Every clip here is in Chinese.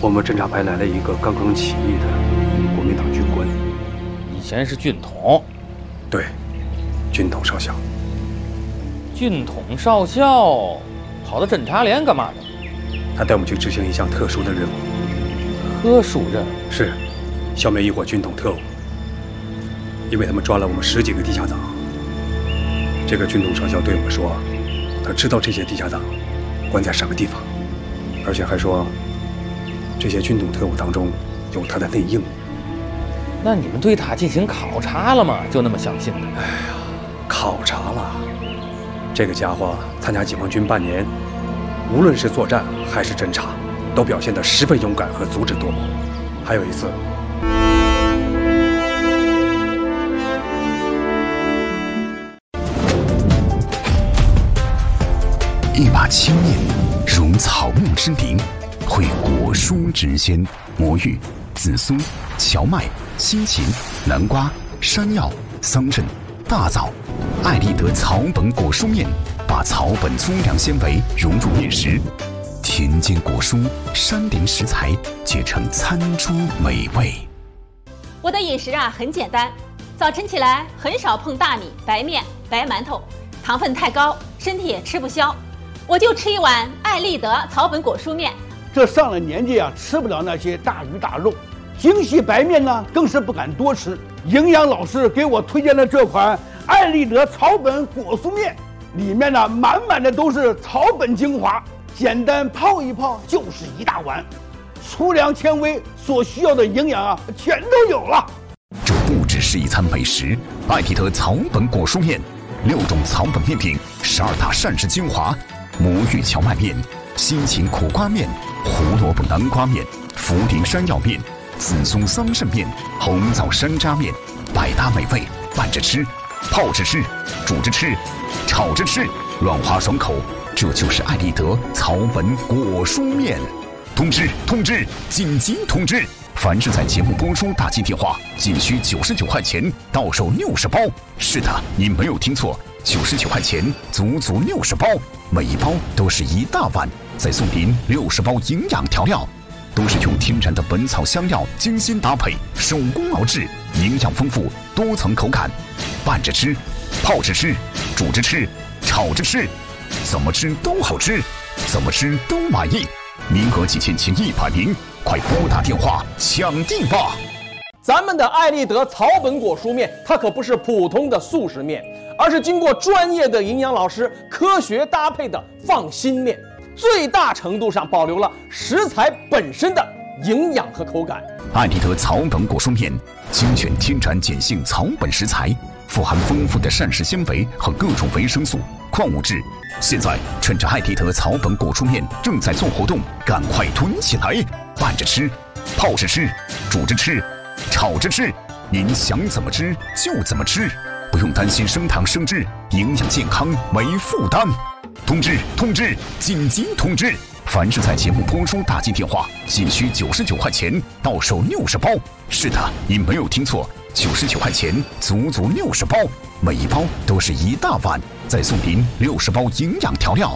我们侦察排来了一个刚刚起义的国民党军官， 以前是军统。 对，军统少校。 军统少校跑到侦察连干嘛的？ 他带我们去执行一项特殊的任务。 特殊任务？ 是，消灭一伙军统特务。因为他们抓了我们10几个地下党。这个军统少校对我们说，他知道这些地下党关在什么地方，而且还说，这些军统特务当中有他的内应。 那你们对他进行考察了吗？就那么相信的？ 哎呀，考察了。这个家伙参加解放军半年，无论是作战还是侦察，都表现得十分勇敢和足智多谋。还有一次， 一把青面如草木之灵，绘果蔬之鲜，魔芋、紫苏、荞麦、西芹、南瓜、山药、桑葚、大枣、艾丽德草本果蔬面，把草本粗粮纤维融入面食，田间果蔬、山林食材结成餐桌美味。 我的饮食很简单，早晨起来很少碰大米、白面、白馒头，糖分太高，身体也吃不消。我就吃一碗艾丽德草本果蔬面。 这上了年纪吃不了那些大鱼大肉，精细白面呢更是不敢多吃。营养老师给我推荐了这款艾丽德草本果蔬面，里面呢满满的都是草本精华，简单泡一泡就是一大碗，粗粮纤维所需要的营养全都有了。 这不只是一餐美食，艾丽德草本果蔬面，6种草本面品，12大膳食精华。魔芋荞麦面、西芹苦瓜面、胡萝卜南瓜面、茯苓山药面、紫苏桑葚面、红枣山楂面，百搭美味，拌着吃，泡着吃，煮着吃，炒着吃，软滑爽口。这就是艾丽德草本果蔬面。通知通知，紧急通知！凡是在节目播出打进电话，仅需99块钱，到手60包。是的，你没有听错，99块钱，足足60包，每一包都是一大碗，再送您60包营养调料，都是用天然的本草香料精心搭配，手工熬制，营养丰富，多层口感，拌着吃，泡着吃，煮着吃，炒着吃，怎么吃都好吃，怎么吃都满意。名额仅限前100名，快拨打电话抢订吧！ 咱们的艾丽德草本果蔬面，它可不是普通的速食面，而是经过专业的营养老师科学搭配的放心面，最大程度上保留了食材本身的营养和口感。 艾丽德草本果蔬面精选天然碱性草本食材，富含丰富的膳食纤维和各种维生素、矿物质。现在趁着艾丽德草本果蔬面正在做活动，赶快囤起来，拌着吃，泡着吃，煮着吃，炒着吃，您想怎么吃就怎么吃，不用担心升糖升脂，营养健康没负担。通知通知，紧急通知！凡是在节目播出打进电话，仅需99块钱，到手60包。是的，你没有听错，99块钱，足足60包，每一包都是一大碗，再送您60包营养调料。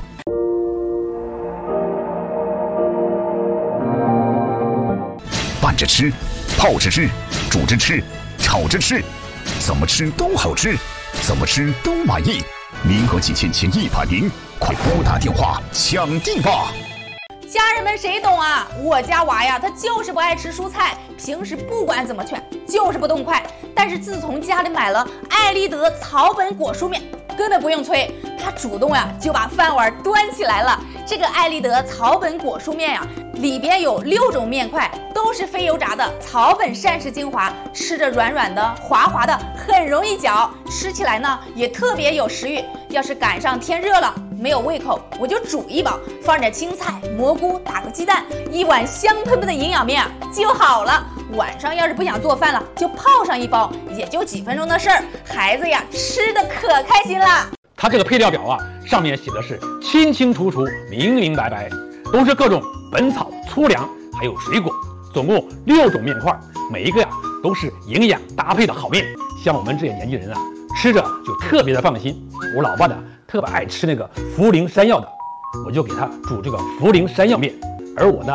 拌着吃，泡着吃，煮着吃，炒着吃，怎么吃都好吃，怎么吃都满意。名额仅限前100名，快拨打电话抢订吧！ 家人们谁懂啊？我家娃呀，他就是不爱吃蔬菜，平时不管怎么劝，就是不动筷。但是自从家里买了艾丽德草本果蔬面，根本不用催，他主动就把饭碗端起来了。这个艾丽德草本果蔬面里边有6种面块，都是非油炸的草本膳食精华，吃着软软的、滑滑的，很容易嚼，吃起来呢也特别有食欲。要是赶上天热了，没有胃口，我就煮一包，放点青菜、蘑菇，打个鸡蛋，一碗香喷喷的营养面就好了。晚上要是不想做饭了，就泡上一包，也就几分钟的事儿，孩子吃的可开心了。 它这个配料表上面写的是清清楚楚、明明白白，都是各种本草、粗粮还有水果，总共6种面块，每一个都是营养搭配的好面。像我们这些年轻人吃着就特别的放心。我老爸特别爱吃那个茯苓山药的，我就给他煮这个茯苓山药面。而我呢，